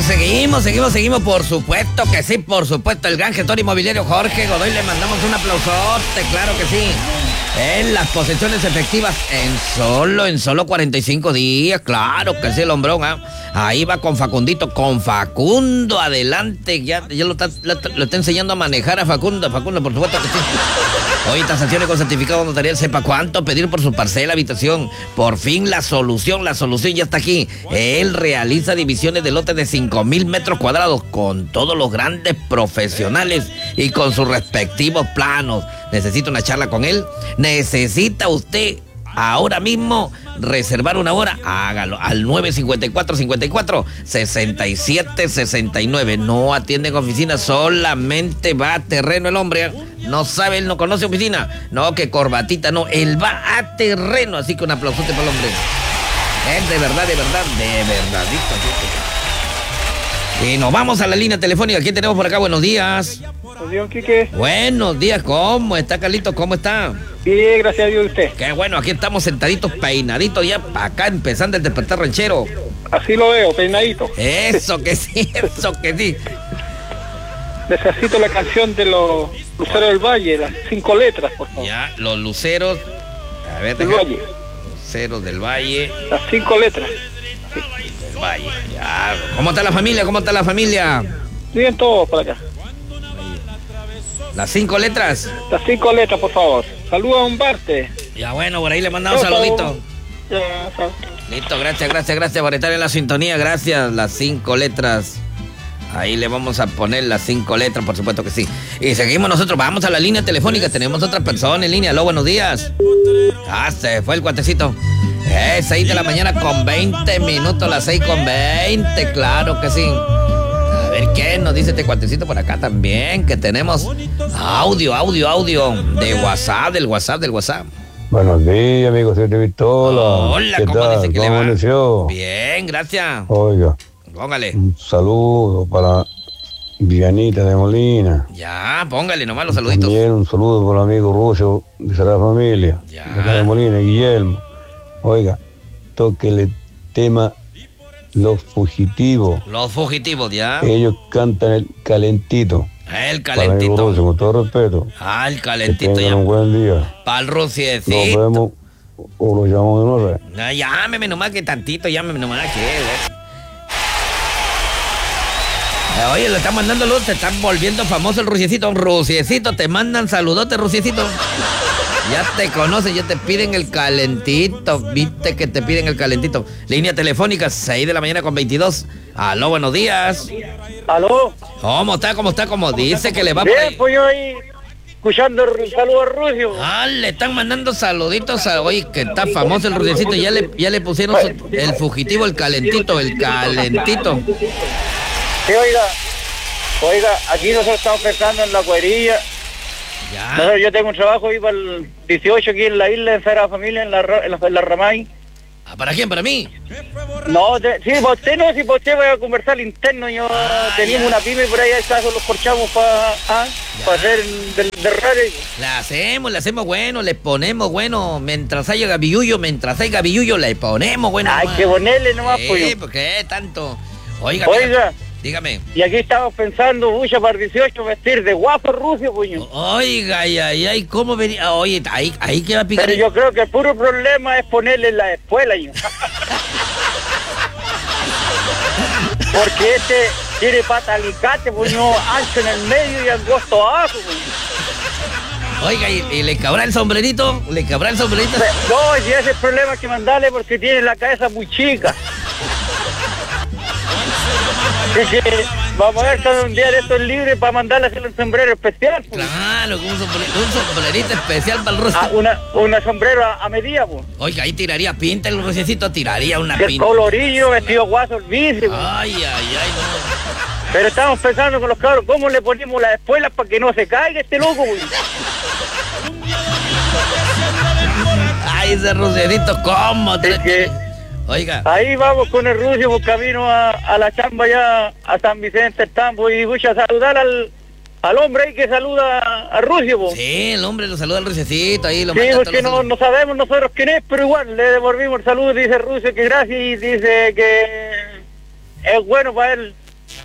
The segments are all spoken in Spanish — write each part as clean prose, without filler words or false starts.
Seguimos, por supuesto que sí, por supuesto. El gran gestor inmobiliario Jorge Godoy, le mandamos un aplausote, claro que sí. En las posesiones efectivas en solo 45 días, claro que sí, el hombrón, ¿eh? Ahí va con Facundo, adelante, ya lo está enseñando a manejar a Facundo, por supuesto que sí. Hoy tasaciones con certificado notarial, sepa cuánto pedir por su parcela, habitación. Por fin la solución ya está aquí. Él realiza divisiones de lotes de 5,000 metros cuadrados con todos los grandes profesionales y con sus respectivos planos. ¿Necesita una charla con él? ¿Necesita usted ahora mismo reservar una hora? Hágalo al 954-54-6769. No atiende en oficina, solamente va a terreno el hombre. No sabe, él no conoce oficina. No, que corbatita, no. Él va a terreno, así que un aplausote para el hombre. De verdadito. Y nos vamos a la línea telefónica. ¿Quién tenemos por acá? Buenos días. Buenos días, Quique. Buenos días, ¿cómo está, Carlitos? ¿Cómo está? Bien, gracias a Dios, usted. Qué bueno, aquí estamos sentaditos, peinaditos ya acá, empezando el despertar ranchero. Así lo veo, peinadito. Eso que sí. Necesito la canción de los Luceros del Valle, las 5 letras, por favor. Ya, los Luceros. A ver, del Valle. Luceros del Valle. Las 5 letras. Del Valle, ya. ¿Cómo está la familia? Bien, todos por acá. Las 5 letras. Las 5 letras, por favor. Saluda a Umbarte. Ya, bueno, por ahí le mandamos un saludito. Ya, Listo, gracias por estar en la sintonía. Gracias, las 5 letras. Ahí le vamos a poner las 5 letras, por supuesto que sí. Y seguimos nosotros, vamos a la línea telefónica. Tenemos otra persona en línea. Aló, buenos días. Se fue el cuatecito. 6 de la mañana con 20 minutos, las 6:20, claro que sí. A ver qué nos dice este cuatecito por acá también, que tenemos audio de WhatsApp, del WhatsApp. Buenos días, amigos de Pistola. Hola, ¿qué ¿cómo tal? dice que ¿Cómo le va? amaneció? Bien, gracias. Oiga, Póngale. un saludo para Vianita de Molina. Ya, póngale nomás los saluditos. También un saludo para el amigo Rucio de Sagrada Familia, Ya. de acá de Molina, Guillermo. Oiga, tóquele tema Los Fugitivos. Los fugitivos, ya. Ellos cantan el calentito. El Para el amigo calentito. Rucio, con todo respeto. El Que calentito, tengan ya. un buen día. Pa'l Nos ruciecito. vemos o lo llamamos de nuevo. No, llámeme nomás que tantito, llámeme nomás que... Oye, le están mandando luz, te están volviendo famoso el Ruciecito. Ruciecito, te mandan saludotes, Ruciecito. Ya te conocen, ya te piden el calentito. Viste que te piden el calentito. Línea telefónica, 6 de la mañana con 22. Aló, buenos días. ¿Aló? ¿Cómo está? Como dice que le va por Bien, ahí. pues yo ahí escuchando el saludo a Rucio. Le están mandando saluditos a... Oye, que está famoso el Ruciecito. Ya le pusieron el fugitivo, el calentito. Sí, oiga, aquí nosotros estamos pensando en la cuerilla. Ya. Yo tengo un trabajo ahí para el 18 aquí en la isla, en Sagrada Familia, en la Ramay. ¿Para quién? ¿Para mí? No, sí, para usted no, si para usted voy a conversar al interno. Yo teníamos una pyme por ahí, los corchamos para hacer del radio. Le hacemos bueno, le ponemos bueno, mientras haya gavillullo, le ponemos bueno. Hay que ponerle nomás, pues. ¿Por qué tanto? Oiga. Dígame. Y aquí estamos pensando, bucha para el 18, vestir de guapo Rucio, puño. Oiga, ay, ¿cómo venía? Oye, ahí que va a picar. Pero yo creo que el puro problema es ponerle en la escuela, yo. Porque tiene pata alicate, puño, ancho en el medio y angosto abajo, puño. Oiga, ¿y le cabrá el sombrerito? No, si ese es el problema que mandarle porque tiene la cabeza muy chica. Es que vamos a ver si un día de estos libres para mandarle a hacer un sombrero especial. Pues. Claro, un sombrerito especial para el rostro. Una sombrero a medida, pues. Oiga, ahí tiraría pinta el Ruciecito, tiraría una pinta. El colorillo, vestido guaso, el bici. Ay, no. Pero estamos pensando con los cabros, ¿cómo le ponemos las espuelas para que no se caiga este loco, pues? Ay, ese Ruciecito, ¿cómo? Oiga. Ahí vamos con el Rucio por camino a la chamba ya a San Vicente Estampo y voy a saludar al hombre ahí que saluda a Rucio. Po. Sí, el hombre lo saluda al Ruciecito ahí. Sí, porque no sabemos nosotros quién es, pero igual le devolvimos el saludo, dice Rucio que gracias y dice que es bueno para él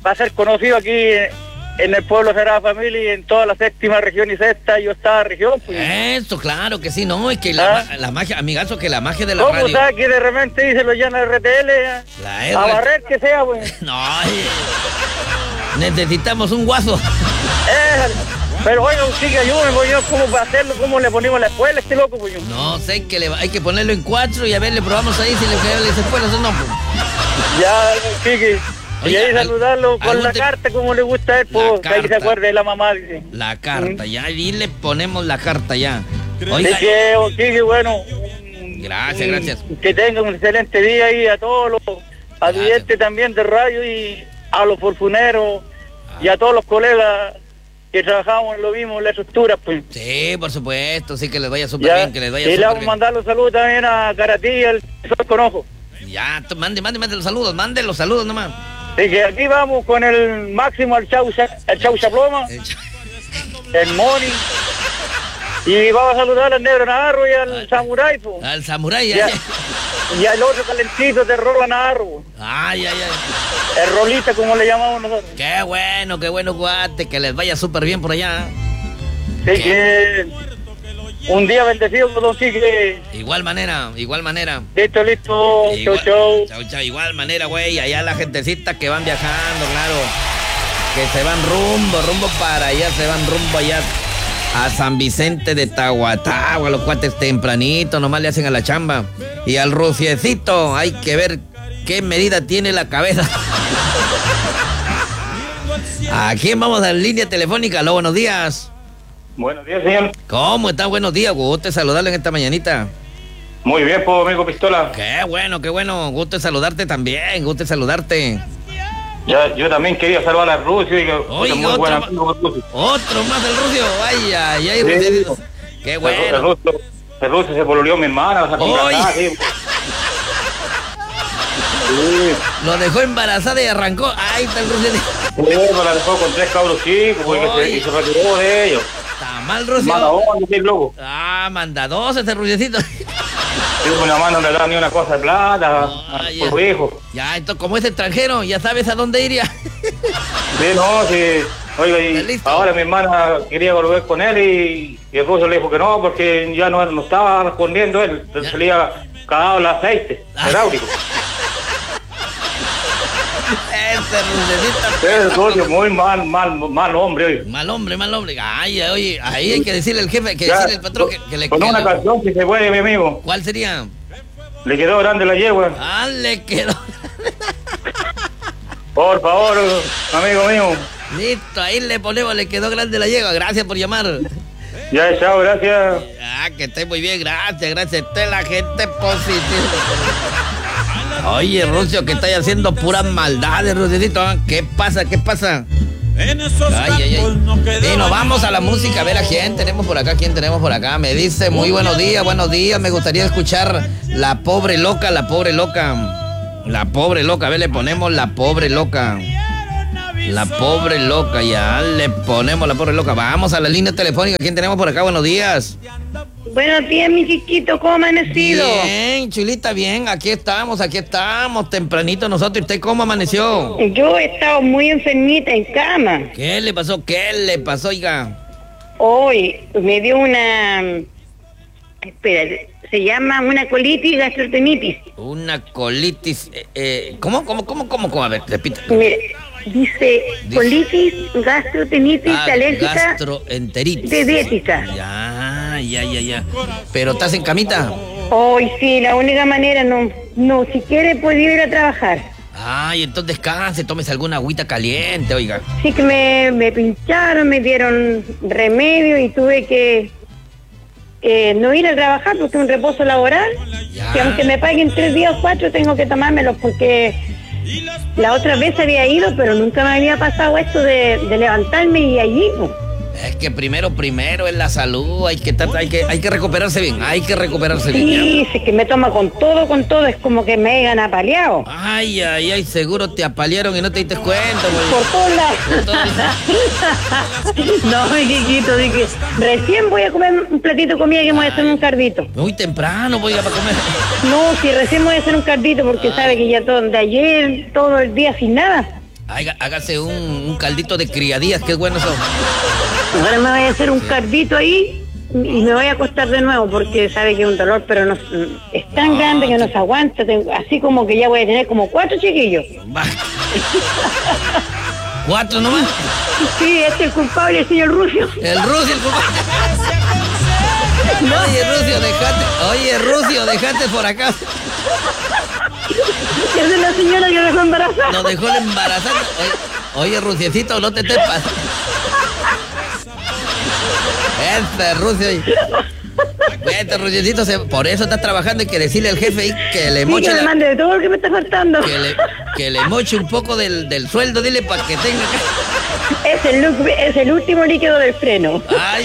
va a ser conocido aquí en el pueblo Sagrada Familia y en toda la séptima región y sexta y octava región. Pues. Eso, claro que sí, no, es que la magia, amigazo, que la magia de la ¿Cómo radio... sabe que de repente dice lo llana RTL? A barrer que sea, pues. No, necesitamos un guaso. Pero oiga, sí que ayúdame, pues yo, ¿cómo va a hacerlo? ¿Cómo le ponemos la escuela a este loco, pues yo? No, sé que hay que ponerlo en 4 y a ver, le probamos ahí si le queda escuela o no, pues. Ya, Kiki. Y ahí saludarlo con la carta, como le gusta a él, pues, que ahí se acuerde de la mamá, dice. La carta, ya, y le ponemos la carta ya. Oiga. Kiki, bueno. Gracias. Que tengan un excelente día ahí a todos los advidentes también de radio y a los forfuneros y a todos los colegas que trabajamos en lo mismo, en la estructura, pues. Sí, por supuesto, sí, que les vaya súper bien, que les vaya súper bien. Y le vamos a mandar los saludos también a Karatí y al profesor Conojo. Ya, mande los saludos nomás. Sí, que aquí vamos con el máximo al Chaucha Ploma, el Moni, y vamos a saludar al Negro Navarro y al Samurai, pues. Al Samurai, y al otro calentito de Rola Navarro. Ay. El Rolita, como le llamamos nosotros. Qué bueno, guate, que les vaya súper bien por allá. Sí, que un día bendecido, don Quique. Igual manera. Listo. Chau. Chau, igual manera, güey. Allá la gentecita que van viajando, claro. Que se van rumbo para allá, a San Vicente de Tahuatahua, los cuates tempranito, nomás le hacen a la chamba. Y al Rufiecito, hay que ver qué medida tiene la cabeza. ¿A quién vamos a la línea telefónica? Aló, buenos días. Buenos días, señor. ¿Cómo está? Buenos días, gusto saludarle en esta mañanita. Muy bien, pues, amigo Pistola. Qué bueno, gusto saludarte también, Yo también quería saludar a Rucio y que oiga, muy buen amigo Rucio. Otro más del Rucio, ay, sí. Qué bueno. El Rucio se pololeó mi hermana, sí. Lo dejó embarazada y arrancó. Ahí está el Rucio. Sí, la dejó con 3 cabros chicos y se retiró de ellos. Está mal, Rucio. Manda 2 ese Ruciecito. Una mano no le da ni una cosa de plata por su hijo. Ya, entonces, como es extranjero, ya sabes a dónde iría. Sí. Oiga, y ahora mi hermana quería volver con él y el Rucio le dijo que no, porque ya no estaba respondiendo él. Se le había cagado el aceite hidráulico. Ese Rucio muy mal hombre hoy. Mal hombre. Ay, oye, ahí hay que decirle al jefe, decirle al patrón que le con una canción que se puede, mi amigo. ¿Cuál sería? Le quedó grande la yegua. Le quedó. Por favor, amigo mío. Listo, ahí le ponemos, le quedó grande la yegua. Gracias por llamar. Ya, chao, gracias. Que esté muy bien, gracias. Esta es la gente positiva. Oye, Rucio, que estáis haciendo puras maldades, Rucito. ¿Qué pasa? Ay. Y nos vamos a la música, a ver a quién tenemos por acá. Me dice, muy buenos días, me gustaría escuchar La Pobre Loca. A ver, le ponemos La Pobre Loca. Ya le ponemos La Pobre Loca. Vamos a la línea telefónica, ¿quién tenemos por acá? Buenos días. Buenos días, mi chiquito, ¿cómo ha amanecido? Bien, chulita, bien, aquí estamos, tempranito nosotros. ¿Y usted cómo amaneció? Yo he estado muy enfermita en cama. ¿Qué le pasó, oiga? Hoy me dio una... Espera, se llama una colitis gastroenteritis. Una colitis, ¿cómo? A ver, repita. Mire, dice colitis gastroenteritis alérgica. Gastroenteritis. Diabética. Ya. ¿Pero estás en camita? Hoy sí, la única manera, no, si quiere puede ir a trabajar. Ay, entonces descanse, tómese alguna agüita caliente, oiga. Sí que me pincharon, me dieron remedio y tuve que no ir a trabajar porque es un reposo laboral. Ya. Que aunque me paguen 3 días o 4 tengo que tomármelos porque la otra vez había ido, pero nunca me había pasado esto de levantarme y allí. Es que primero es la salud, hay que recuperarse bien, Sí, sí, que me toma con todo, es como que me hayan apaleado. Ay, seguro te apalearon y no te diste cuenta, güey. Por todos lados. No, mi chiquito, dije, recién voy a comer un platito de comida que me voy a hacer un cardito. Muy temprano voy a comer. No, si recién voy a hacer un cardito porque sabe que ya de ayer, todo el día sin nada. Hágase un caldito de criadillas, qué bueno eso. Ahora me voy a hacer un cardito ahí y me voy a acostar de nuevo porque sabe que es un dolor, pero no, es tan grande que no se aguanta. Así como que ya voy a tener como 4 chiquillos. Va. 4 nomás. Sí, este es el culpable, el señor Rucio. El Rucio, el culpable. No. Oye, Rucio, dejate por acá. Esa es la señora que dejó embarazada. Nos dejó embarazada. Oye, Ruciecito, no te tepas. Rucio. Este Ruciecito, por eso estás trabajando. Hay que decirle al jefe ahí que le moche. Que me mande de todo lo que me está faltando. Que le moche un poco del sueldo, dile para que tenga. Es el último líquido del freno. Ay.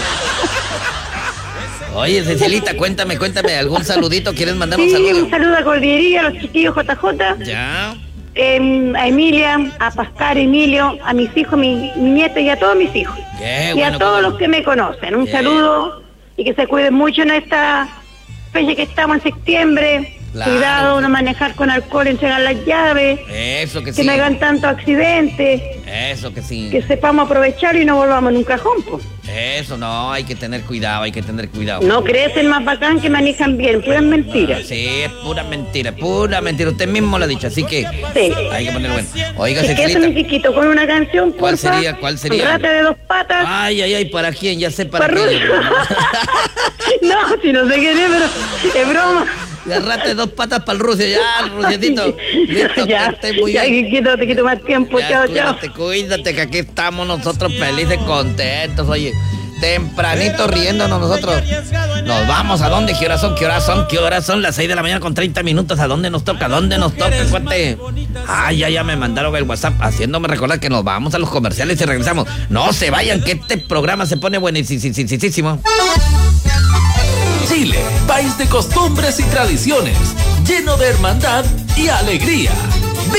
Oye, Cecilita, cuéntame, ¿algún saludito? ¿Quieres mandar un saludo? Un saludo a Cordillería, a los chiquillos JJ. Ya. A Emilia, a Pascal, Emilio, a mis hijos, mi nieta y a todos mis hijos. Y a todos los que me conocen. Un saludo y que se cuiden mucho en esta fecha que estamos en septiembre. Claro. Cuidado, no manejar con alcohol, entregar las llaves. Eso que sí. Que no hagan tantos accidentes. Eso que sí. Que sepamos aprovechar y no volvamos en un cajón, pues. Eso, no, hay que tener cuidado. No crees el más bacán que manejan bien, puras mentiras. Sí, es pura mentira. Usted mismo lo ha dicho, así que sí. Hay que ponerlo bueno. Oiga, Cecilita. ¿Qué es mi chiquito con una canción, ¿Cuál sería? Rata de 2 patas. Ay, ¿para quién? Ya sé para quién. No, si no sé quién es, pero es broma. La rata de 2 patas para el Rucio, ya, Ruciecito. Listo, ya, que esté muy ya, bien. Te quito más tiempo, ya, chao. Cuídate, que aquí estamos nosotros felices, contentos, oye. Tempranito riéndonos nosotros. Nos vamos, ¿a dónde? ¿Qué horas son? Las 6 de la mañana con 30 minutos. ¿A dónde nos toca? Cuate. Ay, ya me mandaron el WhatsApp haciéndome recordar que nos vamos a los comerciales y regresamos. No se vayan, que este programa se pone buenísimo. Chile, país de costumbres y tradiciones, lleno de hermandad y alegría.